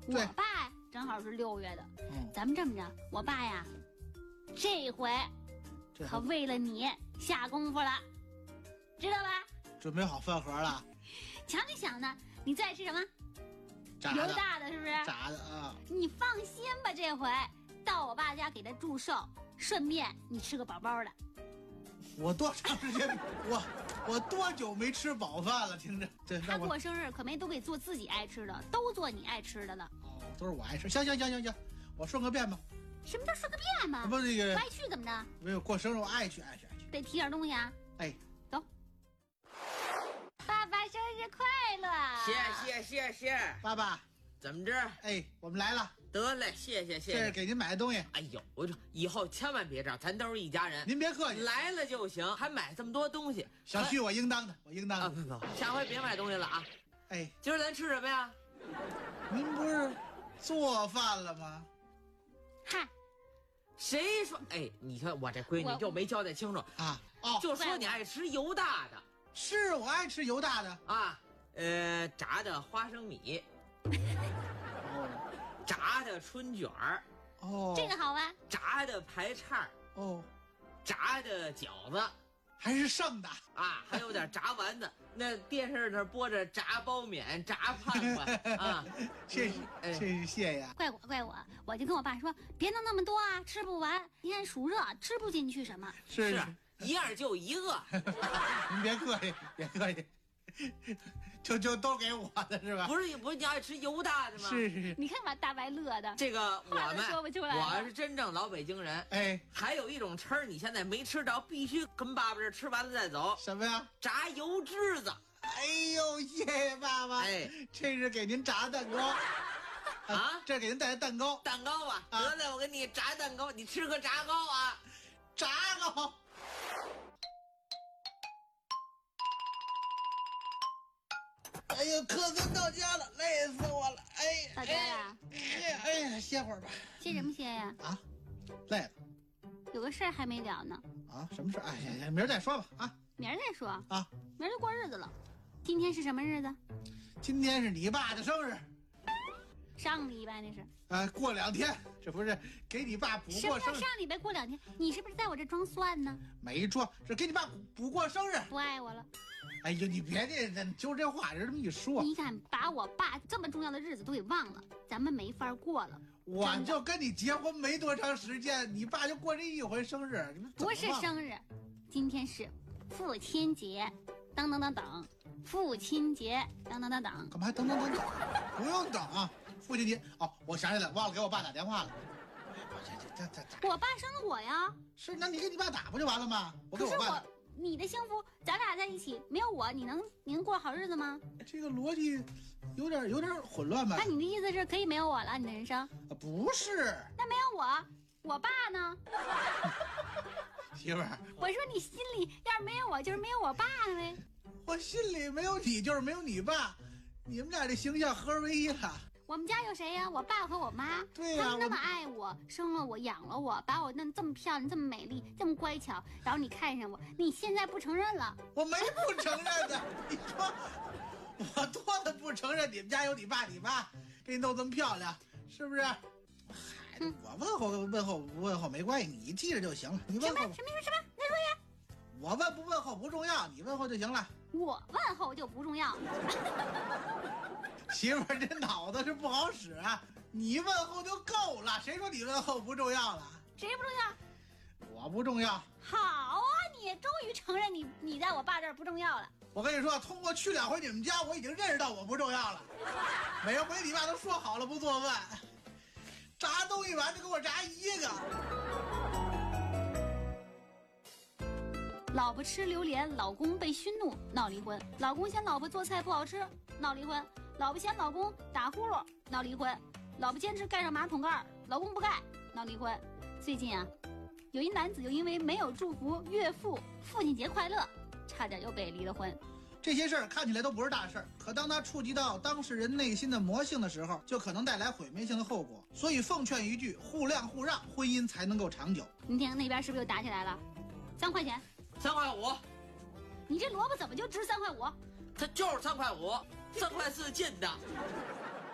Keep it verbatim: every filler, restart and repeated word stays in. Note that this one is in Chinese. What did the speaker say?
我对， 爸正好是六月的， 嗯， 咱们这么着，我爸呀，这回这可为了你下功夫了，知道吧？ 准备好饭盒了， 瞧你想的，你最爱吃什么？油炸的， 大的是不是？ 炸的啊， 你放心吧，这回到我爸家给他祝寿，顺便你吃个饱饱的。 我多长时间，我我多久没吃饱饭了？听着，这他让我过生日可没都给做自己爱吃的，都做你爱吃的了。 哦，都是我爱吃。行行行行行，我顺个便吧。 什么叫顺个便嘛？ 不，那个不爱去怎么着？ 没有过生日，我爱去爱去爱去。 得提点东西啊。 哎， 走。爸爸生日快乐！ 谢谢谢谢， 爸爸， 怎么着？ 哎，我们来了， 得嘞，谢谢谢谢。 这是给您买的东西， 哎呦，我说以后千万别这样，咱都是一家人。 您别客气。 来了就行，还买这么多东西， 小旭，我应当的，我应当啊！ 的。 不不，下回别买东西了啊！ 哎， 今儿咱吃什么呀？ 您不是做饭了吗？ 嗨， 谁说？哎，你看我这闺女我又没交代清楚， 啊，哦， 就说你爱吃油大的是我爱吃油大的。 啊，呃，炸的花生米， 哦炸的春卷儿， 哦， 这个好玩。 炸的排叉儿， 哦， 炸的饺子。 还是剩的。 啊，还有点炸丸子，那电视那播着炸包面、炸盼盼啊， 谢谢， 哎谢谢谢呀。 怪我怪我，我就跟我爸说，别弄那么多啊，吃不完。你看暑热，吃不进去什么。 是是一样就一个， 您别客气，别客气，就就都给我的是吧？ 不是不是你爱吃油大的吗？ 是是是， 你看把大白乐的。 这个我话都们说不出来了我是真正老北京人。 哎， 还有一种吃儿，你现在没吃着，必须跟爸爸这儿吃完了再走。 什么呀？ 炸油脂子哎呦，谢谢爸爸。 哎， 这是给您炸蛋糕啊这是给您带的蛋糕， 蛋糕啊， 啊得了，我给你炸蛋糕，你吃个炸糕啊。 炸糕。哎呦，可算到家了，累死我了！哎呀， 到家了， 哎呀，哎呀，歇会儿吧。 歇什么歇呀？ 啊，累了有个事儿还没了呢， 啊？什么事？哎呀，明儿再说吧。啊明儿再说。 啊， 明儿就过日子了。今天是什么日子？ 今天是你爸的生日， 上礼拜那是。 啊，过两天，这不是给你爸补什么过生日？ 叫上礼拜过两天？你是不是在我这装蒜呢？ 没错，是给你爸补过生日。 不爱我了？ 哎呦，你别这就这话就这么一说， 你敢把我爸这么重要的日子都给忘了，咱们没法过了。 我就跟你结婚没多长时间，你爸就过这一回生日，你们怎么不是忘了生日，今天是父亲节，等等等等，父亲节，等等等等。 干嘛还等等等等？不用等啊，父亲节哦，我想起来，忘了给我爸打电话了。这这这这我爸生的我呀， 是，那你给你爸打不就完了吗？我给可是我我爸打， 你的幸福，咱俩在一起，没有我，你能你能过好日子吗？ 这个逻辑有点有点混乱吧那？你的意思是可以没有我了，你的人生？ 啊不是， 那没有我，我爸呢？ 媳妇儿， 我说你心里要是没有我，就是没有我爸呗。 我心里没有你就是没有你爸，你们俩这形象合二为一了。 我们家有谁呀？我爸和我妈， 对呀我他们那么爱我，生了我，养了我，把我弄这么漂亮，这么美丽，这么乖巧，然后你看上我，你现在不承认了？ 我没不承认的，你说我多的不承认你们家有你爸你妈，给你弄这么漂亮，是不是？孩子，我问候问候不问候没关系，你记着就行了。你什么问候什么什么？再说一遍。 我问不问候不重要，你问候就行了。 我问候就不重要。 媳妇儿这脑子是不好使啊，你问候就够了，谁说你问候不重要了？ 谁不重要？ 我不重要。 好啊，你终于承认你你在我爸这儿不重要了。 我跟你说，通过去两回你们家，我已经认识到我不重要了。每回你爸都说好了不做饭，炸东西完就给我炸一个。 老婆吃榴莲，老公被熏怒，闹离婚；老公嫌老婆做菜不好吃，闹离婚；老婆嫌老公打呼噜，闹离婚；老婆坚持盖上马桶盖，老公不盖，闹离婚。最近啊，有一男子又因为没有祝福岳父父亲节快乐，差点又被离了婚。 这些事儿看起来都不是大事儿，可当它触及到当事人内心的魔性的时候，就可能带来毁灭性的后果。所以奉劝一句：互谅互让，婚姻才能够长久。 你听那边是不是又打起来了？三块钱， 三块五， 你这萝卜怎么就值三块五？ 它就是三块五，三块四进的。